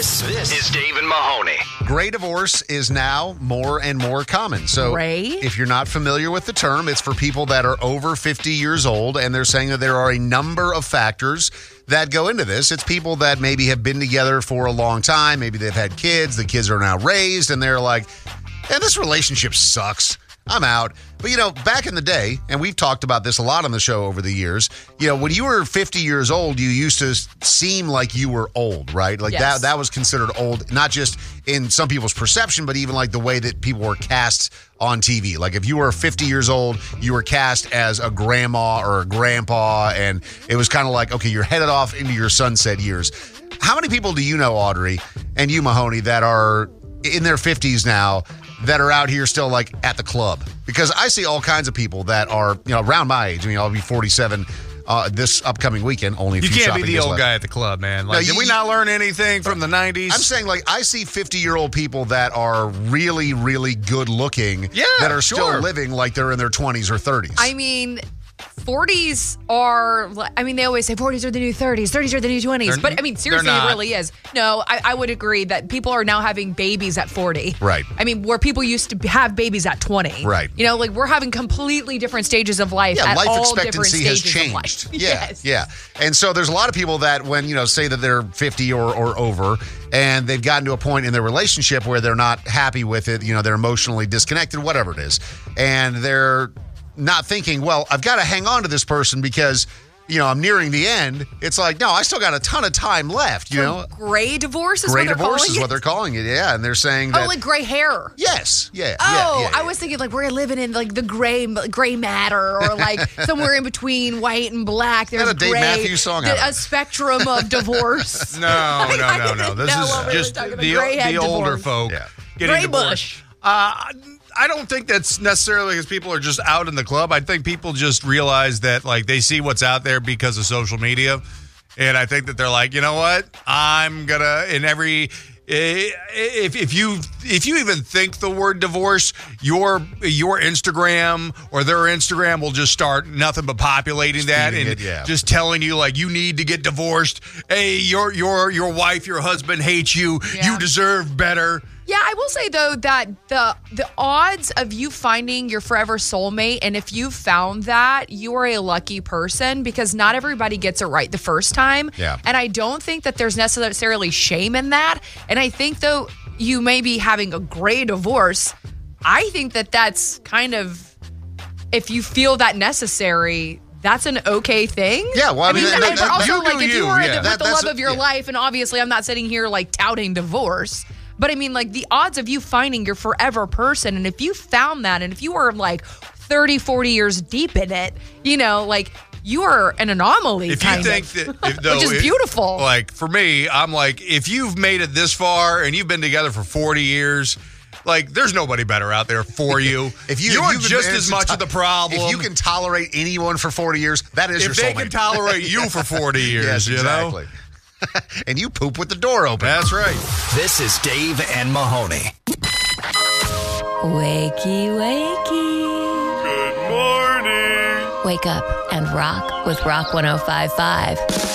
This is Dave and Mahoney. Gray divorce is now more and more common. So Gray? if you're not familiar with the term, it's for people that are over 50 years old, and they're saying that there are a number of factors that go into this. It's people that maybe have been together for a long time. Maybe they've had kids. The kids are now raised, and they're like, yeah, this relationship sucks. I'm out. But, back in the day, and we've talked about this a lot on the show over the years, when you were 50 years old, you used to seem like you were old, right? Like Yes. that was considered old, not just in some people's perception, but even like the way that people were cast on TV. Like if you were 50 years old, you were cast as a grandma or a grandpa, and it was kind of like, okay, you're headed off into your sunset years. How many people do you know, Audrey, and you, Mahoney, that are in their 50s now that are out here still like at the club? Because I see all kinds of people that are, around my age. I mean, I'll be 47 this upcoming weekend. Only a You few can't shopping be the days old left. guy at the club, man. Like, No, did we not learn anything from the 90s? I'm saying, like, I see 50-year-old people that are really, really good looking that are still sure. living like they're in their 20s or 30s. I mean, 40s are, they always say 40s are the new 30s, 30s are the new 20s. But, I mean, seriously, they're it not. really is. No, I would agree that people are now having babies at 40. Right. I mean, where people used to have babies at 20. Right. We're having completely different stages of life Yeah, at life all different expectancy has stages of life. changed. Yes. Yeah. And so there's a lot of people that when, say that they're 50 or over and they've gotten to a point in their relationship where they're not happy with it, they're emotionally disconnected, whatever it is. And they're not thinking, well, I've got to hang on to this person because, I'm nearing the end. It's like, no, I still got a ton of time left, Gray divorce is Gray what they're divorce calling is it? what they're calling it, yeah. And they're saying that. Oh, like gray hair. Yes, yeah. Oh, yeah. I was thinking like we're living in like the gray matter, or like somewhere in between white and black. There's That a Dave gray, Matthews song? a spectrum of divorce. No. This know what we were is just talking about. the Grayhead older divorce. folk Yeah. getting Gray divorced. bush. I don't think that's necessarily because people are just out in the club. I think people just realize that like they see what's out there because of social media, and I think that they're like, you know what, I'm gonna in every. If you even think the word divorce, your Instagram or their Instagram will just start nothing but populating that feeding and it, yeah. just telling you like you need to get divorced. Hey, your wife, your husband hates you. Yeah. You deserve better. Yeah, I will say though that the odds of you finding your forever soulmate, and if you found that, you are a lucky person because not everybody gets it right the first time. Yeah. And I don't think that there's necessarily shame in that. And I think though you may be having a gray divorce, I think that that's kind of, if you feel that necessary, that's an okay thing. Yeah, well, I mean, but also you do like if you, you are yeah. with the That's love of your yeah. life, and obviously I'm not sitting here like touting divorce, but I mean like the odds of you finding your forever person, and if you found that, and if you were like 30, 40 years deep in it, like you are an anomaly. If you think that, which is beautiful. Like for me, I'm like, if you've made it this far and you've been together for 40 years, like there's nobody better out there for you. You're just as much of the problem. If you can tolerate anyone for 40 years, that is your if they soulmate. can totorate you for 40 years, Yes, exactly. And you poop with the door open. That's right. This is Dave and Mahoney. Wakey, wakey. Good morning. Wake up and rock with Rock 105.5.